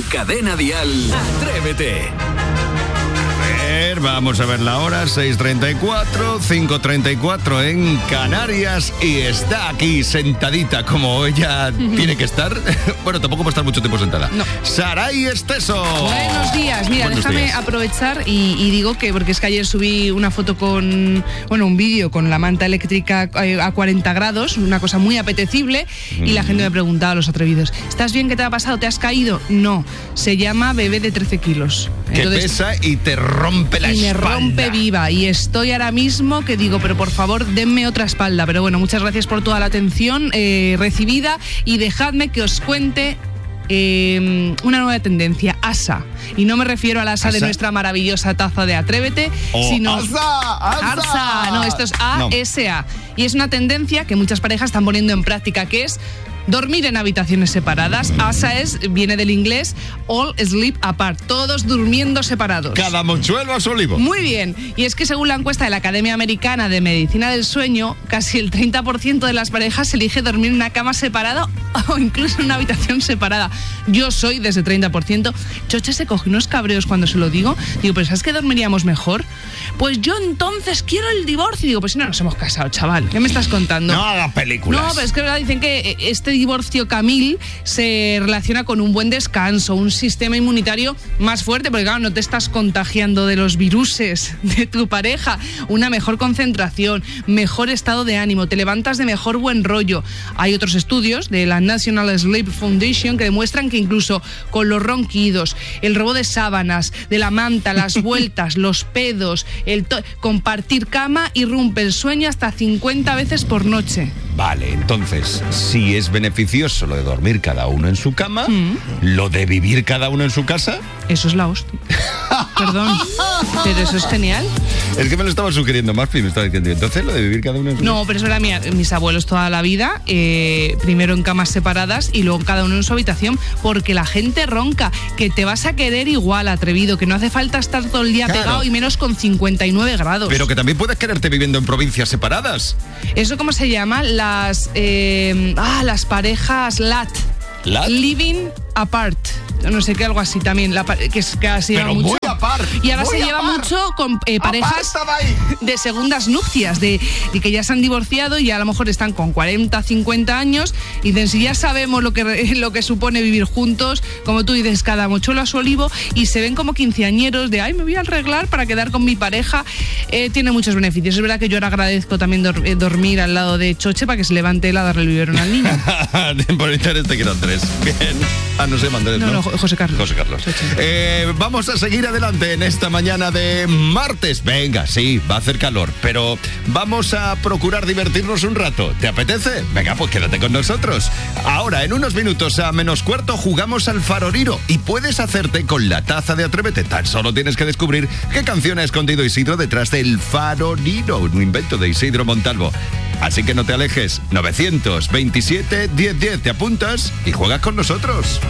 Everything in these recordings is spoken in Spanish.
Cadena Dial, Atrévete. Vamos a ver la hora, 6:34, 5:34 en Canarias, y está aquí sentadita como ella tiene que estar. Bueno, tampoco puede estar mucho tiempo sentada. No. Saray Esteso. Buenos días. Mira, Buenos déjame días. aprovechar y digo que, porque es que ayer subí una foto un vídeo con la manta eléctrica a 40 grados, una cosa muy apetecible, y la gente me preguntaba, los atrevidos, ¿estás bien? ¿Qué te ha pasado? ¿Te has caído? No, se llama bebé de 13 kilos. Que pesa y te rompe la y me espalda. rompe viva, y estoy ahora mismo que digo, pero por favor denme otra espalda. Pero bueno, muchas gracias por toda la atención recibida, y dejadme que os cuente una nueva tendencia, ASA. Y no me refiero al ASA de nuestra maravillosa taza de Atrévete, sino ASA. No, esto es ASA. Y es una tendencia que muchas parejas están poniendo en práctica, que es dormir en habitaciones separadas. ASA viene del inglés All Sleep Apart, todos durmiendo separados. Cada mochuelo a su olivo. Muy bien. Y es que según la encuesta de la Academia Americana de Medicina del Sueño, casi el 30% de las parejas elige dormir en una cama separada o incluso en una habitación separada. Yo soy de ese 30%. Choche se coge unos cabreos cuando se lo digo. Digo, ¿pero sabes que dormiríamos mejor? Pues yo entonces quiero el divorcio. Digo, pues si no nos hemos casado, chaval. ¿Qué me estás contando? No hagas películas. No, pero es que verdad, dicen que este divorcio Camil se relaciona con un buen descanso, un sistema inmunitario más fuerte, porque claro, no te estás contagiando de los viruses de tu pareja, una mejor concentración, mejor estado de ánimo, te levantas de mejor buen rollo. Hay otros estudios de la National Sleep Foundation que demuestran que incluso con los ronquidos, el robo de sábanas, de la manta, las vueltas, los pedos, compartir cama irrumpe el sueño hasta 50 veces por noche. Vale, entonces, si es beneficioso lo de dormir cada uno en su cama, lo de vivir cada uno en su casa... Eso es la hostia. Perdón, pero eso es genial. Es que me lo estaba sugiriendo más, me estaba diciendo, entonces lo de vivir cada uno en su casa... No, pero eso era mis abuelos toda la vida, primero en camas separadas y luego cada uno en su habitación, porque la gente ronca, que te vas a querer igual, atrevido, que no hace falta estar todo el día pegado, y menos con 59 grados. Pero que también puedes quererte viviendo en provincias separadas. ¿Eso cómo se llama? Las parejas LAT. ¿LAT? Living apart. No sé qué, algo así también, que se lleva mucho. Muy apart. Y ahora se lleva mucho con parejas de segundas nupcias, de que ya se han divorciado y ya a lo mejor están con 40, 50 años, y dicen, si ya sabemos lo que supone vivir juntos, como tú dices, cada mochuelo a su olivo, y se ven como quinceañeros de, ay, me voy a arreglar para quedar con mi pareja. Tiene muchos beneficios. Es verdad que yo ahora agradezco también dormir al lado de Choche para que se levante él a darle el biberón al niño. Por interés te quiero Andrés. Bien. No sé, Andrés, ¿no? José Carlos. José Carlos. Vamos a seguir adelante en esta mañana de martes. Venga, sí, va a hacer calor, pero vamos a procurar divertirnos un rato. ¿Te apetece? Venga, pues quédate con nosotros. Ahora, en unos minutos a menos cuarto, jugamos al faroriro y puedes hacerte con la taza de Atrévete. Tan solo tienes que descubrir qué canción ha escondido Isidro detrás del faroriro, un invento de Isidro Montalvo. Así que no te alejes. 927-1010. Te apuntas y juegas con nosotros.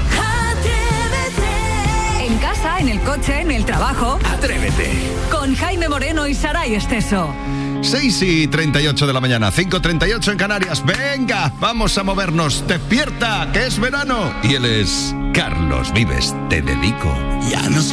En casa, en el coche, en el trabajo. Atrévete. Con Jaime Moreno y Saray Esteso. 6:38 de la mañana, 5:38 en Canarias. Venga, vamos a movernos. Despierta, que es verano. Y él es Carlos Vives. Te dedico. Ya no sé